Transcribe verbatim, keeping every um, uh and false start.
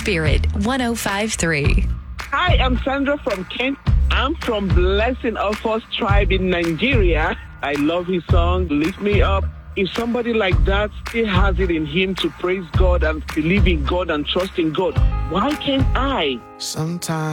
Spirit one oh five point three. Hi, I'm Sandra from Kent. I'm from Blessing of Us tribe in Nigeria. I love his song, Lift Me Up. If somebody like that still has it in him to praise God and believe in God and trust in God, why can't I? Sometimes